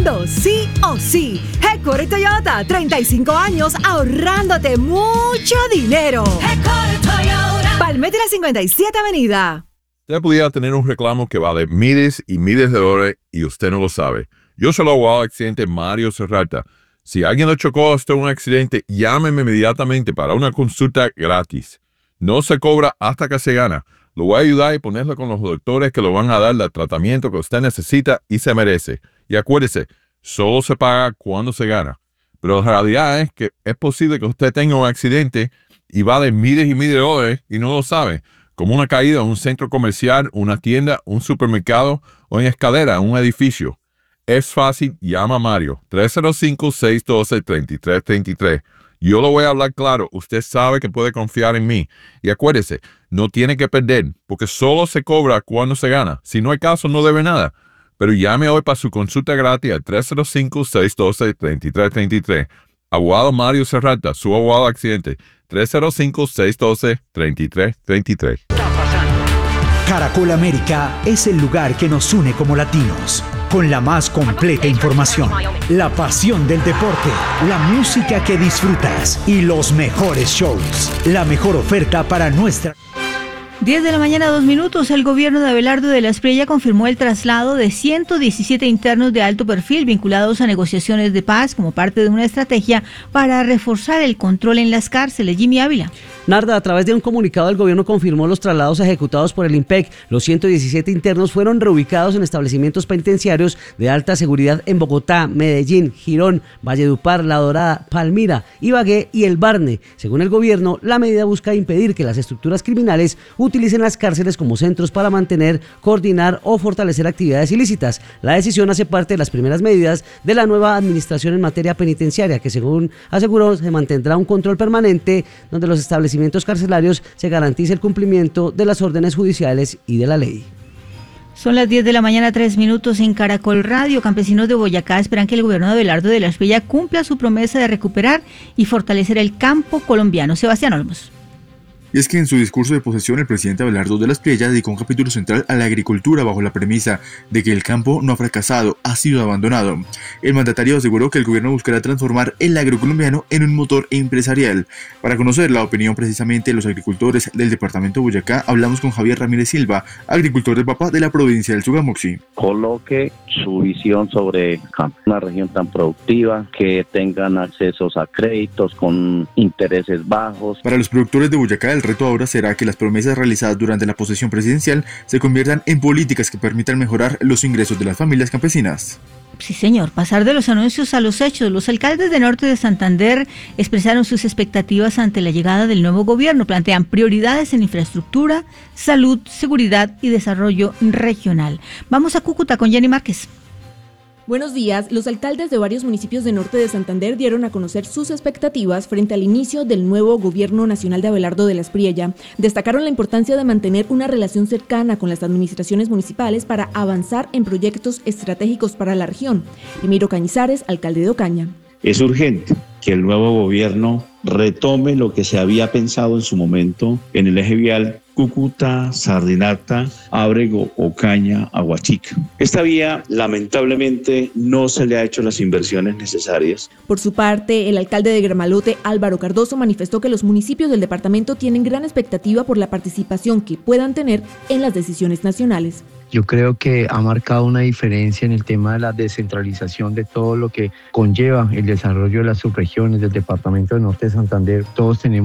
pagando sí o sí. Headquarter Toyota, 35 años ahorrándote mucho dinero. Headquarter Toyota. Palmetto 57 Avenida. Usted pudiera tener un reclamo que vale miles y miles de dólares y usted no lo sabe. Yo soy el abogado de accidente Mario Serrata. Si alguien lo chocó hasta un accidente, llámeme inmediatamente para una consulta gratis. No se cobra hasta que se gana. Lo voy a ayudar y ponerlo con los doctores que lo van a dar el tratamiento que usted necesita y se merece. Y acuérdese, solo se paga cuando se gana. Pero la realidad es que es posible que usted tenga un accidente y vale miles y miles de dólares y no lo sabe. Como una caída en un centro comercial, una tienda, un supermercado o en escalera en un edificio. Es fácil, llama a Mario, 305-612-3333. Yo lo voy a hablar claro, usted sabe que puede confiar en mí. Y acuérdese, no tiene que perder, porque solo se cobra cuando se gana. Si no hay caso, no debe nada. Pero llame hoy para su consulta gratis al 305-612-3333. Abogado Mario Serrata, su abogado de accidente, 305-612-3333. Caracol América es el lugar que nos une como latinos, con la más completa información, la pasión del deporte, la música que disfrutas y los mejores shows. La mejor oferta para nuestra... 10 de la mañana, 2 minutos. El gobierno de Abelardo de la Espriella confirmó el traslado de 117 internos de alto perfil vinculados a negociaciones de paz como parte de una estrategia para reforzar el control en las cárceles. Jimmy Ávila. Narda, a través de un comunicado, el gobierno confirmó los traslados ejecutados por el IMPEC. Los 117 internos fueron reubicados en establecimientos penitenciarios de alta seguridad en Bogotá, Medellín, Girón, Valledupar, La Dorada, Palmira, Ibagué y El Barne. Según el gobierno, la medida busca impedir que las estructuras criminales utilicen las cárceles como centros para mantener, coordinar o fortalecer actividades ilícitas. La decisión hace parte de las primeras medidas de la nueva administración en materia penitenciaria, que según aseguró se mantendrá un control permanente donde los establecimientos carcelarios se garantice el cumplimiento de las órdenes judiciales y de la ley. Son las 10 de la mañana, 3 minutos en Caracol Radio. Campesinos de Boyacá esperan que el gobierno de Abelardo de la Espriella cumpla su promesa de recuperar y fortalecer el campo colombiano. Sebastián Olmos. Y es que en su discurso de posesión el presidente Abelardo de la Espriella dedicó un capítulo central a la agricultura bajo la premisa de que el campo no ha fracasado, ha sido abandonado. El mandatario aseguró que el gobierno buscará transformar el agrocolombiano en un motor empresarial. Para conocer la opinión precisamente de los agricultores del departamento de Boyacá, hablamos con Javier Ramírez Silva, agricultor de papa de la provincia del Sogamoxi. Coloque su visión sobre una región tan productiva, que tengan accesos a créditos con intereses bajos. Para los productores de Boyacá, el reto ahora será que las promesas realizadas durante la posesión presidencial se conviertan en políticas que permitan mejorar los ingresos de las familias campesinas. Sí, señor, pasar de los anuncios a los hechos. Los alcaldes de Norte de Santander expresaron sus expectativas ante la llegada del nuevo gobierno. Plantean prioridades en infraestructura, salud, seguridad y desarrollo regional. Vamos a Cúcuta con Jenny Márquez. Buenos días. Los alcaldes de varios municipios de Norte de Santander dieron a conocer sus expectativas frente al inicio del nuevo gobierno nacional de Abelardo de la Espriella. Destacaron la importancia de mantener una relación cercana con las administraciones municipales para avanzar en proyectos estratégicos para la región. Emiro Cañizares, alcalde de Ocaña. Es urgente que el nuevo gobierno retome lo que se había pensado en su momento en el eje vial Cúcuta, Sardinata, Ábrego, Ocaña, Aguachica. Esta vía, lamentablemente, no se le ha hecho las inversiones necesarias. Por su parte, el alcalde de Gramalote, Álvaro Cardoso, manifestó que los municipios del departamento tienen gran expectativa por la participación que puedan tener en las decisiones nacionales. Yo creo que ha marcado una diferencia en el tema de la descentralización de todo lo que conlleva el desarrollo de las subregiones del departamento de Norte de Santander. Todos tenemos